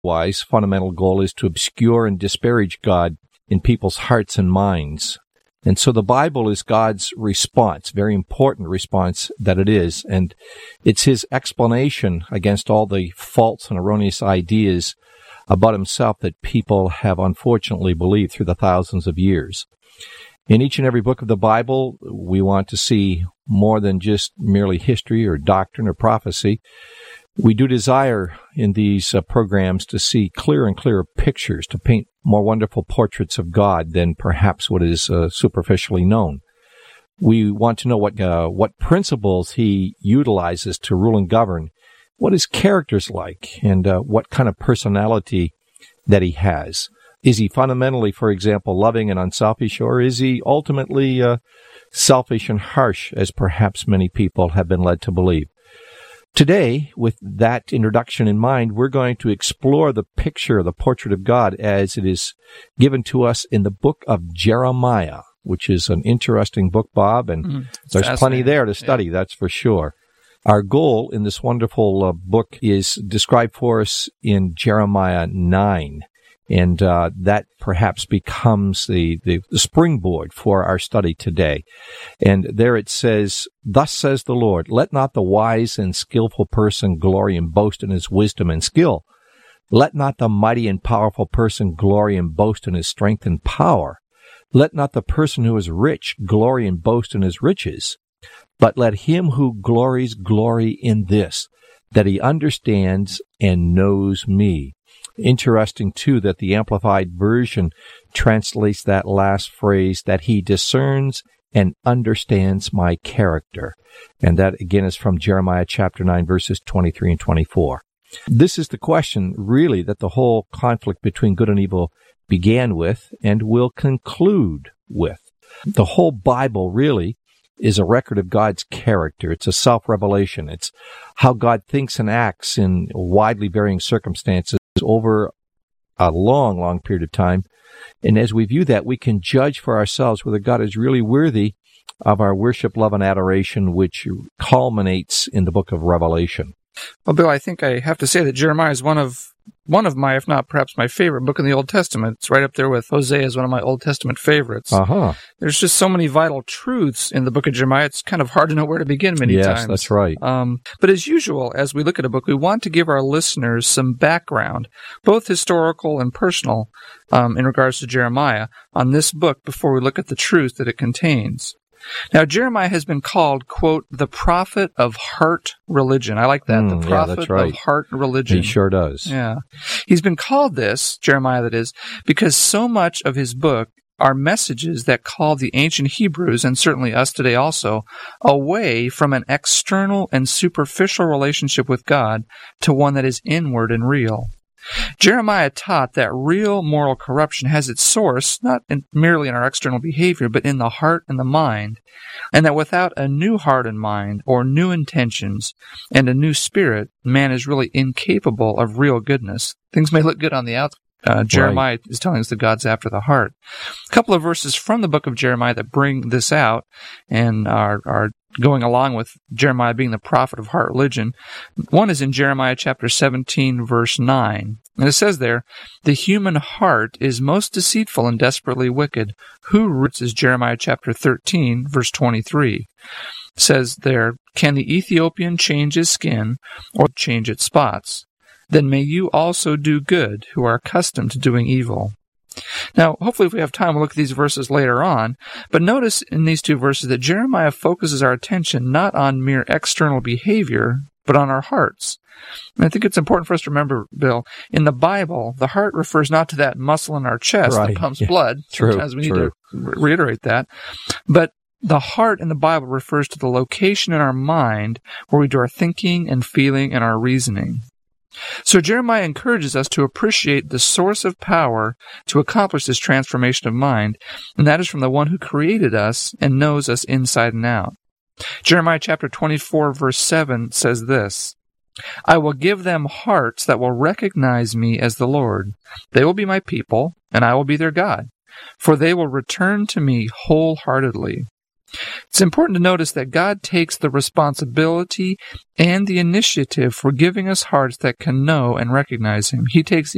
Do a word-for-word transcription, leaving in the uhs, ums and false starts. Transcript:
wise fundamental goal is to obscure and disparage God in people's hearts and minds. And so the Bible is God's response, very important response that it is, and it's His explanation against all the false and erroneous ideas about Himself that people have unfortunately believed through the thousands of years. In each and every book of the Bible, we want to see more than just merely history or doctrine or prophecy. We do desire in these uh, programs to see clearer and clearer pictures, to paint more wonderful portraits of God than perhaps what is uh, superficially known. We want to know what uh, what principles He utilizes to rule and govern, what His character's like, and uh, what kind of personality that He has. Is He fundamentally, for example, loving and unselfish, or is He ultimately uh, selfish and harsh, as perhaps many people have been led to believe? Today, with that introduction in mind, we're going to explore the picture, the portrait of God as it is given to us in the book of Jeremiah, which is an interesting book, Bob, and mm, there's plenty there to study, yeah. That's for sure. Our goal in this wonderful uh, book is described for us in Jeremiah nine. And uh, that perhaps becomes the, the, the springboard for our study today. And there it says, "Thus says the Lord, let not the wise and skillful person glory and boast in his wisdom and skill. Let not the mighty and powerful person glory and boast in his strength and power. Let not the person who is rich glory and boast in his riches. But let him who glories glory in this, that he understands and knows me." Interesting, too, that the Amplified Version translates that last phrase, that he discerns and understands my character. And that, again, is from Jeremiah chapter nine, verses twenty-three and twenty-four. This is the question, really, that the whole conflict between good and evil began with and will conclude with. The whole Bible, really, is a record of God's character. It's a self-revelation. It's how God thinks and acts in widely varying circumstances over a long, long period of time. And as we view that, we can judge for ourselves whether God is really worthy of our worship, love, and adoration, which culminates in the book of Revelation. Well, Bill, I think I have to say that Jeremiah is one of one of my, if not perhaps my favorite book in the Old Testament. It's right up there with Hosea as one of my Old Testament favorites. Uh-huh. There's just so many vital truths in the book of Jeremiah, it's kind of hard to know where to begin many yes, times. Yes, that's right. Um, but as usual, as we look at a book, we want to give our listeners some background, both historical and personal, um, in regards to Jeremiah, on this book before we look at the truth that it contains. Now, Jeremiah has been called, quote, the prophet of heart religion. I like that, mm, the prophet yeah, that's right. of heart religion. He sure does. Yeah. He's been called this, Jeremiah that is, because so much of his book are messages that call the ancient Hebrews, and certainly us today also, away from an external and superficial relationship with God to one that is inward and real. Jeremiah taught that real moral corruption has its source not in, merely in our external behavior, but in the heart and the mind, and that without a new heart and mind, or new intentions, and a new spirit, man is really incapable of real goodness. Things may look good on the outside. Uh, Jeremiah right. is telling us that God's after the heart. A couple of verses from the book of Jeremiah that bring this out and are, are going along with Jeremiah being the prophet of heart religion. One is in Jeremiah chapter seventeen, verse nine. And it says there, "The human heart is most deceitful and desperately wicked. Who roots?" is Jeremiah chapter thirteen, verse twenty-three. It says there, "Can the Ethiopian change his skin or change its spots? Then may you also do good, who are accustomed to doing evil." Now, hopefully if we have time, we'll look at these verses later on. But notice in these two verses that Jeremiah focuses our attention not on mere external behavior, but on our hearts. And I think it's important for us to remember, Bill, in the Bible, the heart refers not to that muscle in our chest right. that pumps yeah. blood. True, Sometimes we need true. to re- reiterate that. But the heart in the Bible refers to the location in our mind where we do our thinking and feeling and our reasoning. So Jeremiah encourages us to appreciate the source of power to accomplish this transformation of mind, and that is from the one who created us and knows us inside and out. Jeremiah chapter twenty-four, verse seven says this, "I will give them hearts that will recognize me as the Lord. They will be my people, and I will be their God, for they will return to me wholeheartedly." It's important to notice that God takes the responsibility and the initiative for giving us hearts that can know and recognize Him. He takes the